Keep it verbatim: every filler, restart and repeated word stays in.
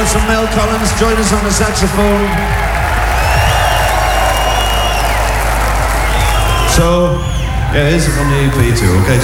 also Mel Collins joined us on the saxophone. So, yeah, here's it from the E P too, okay?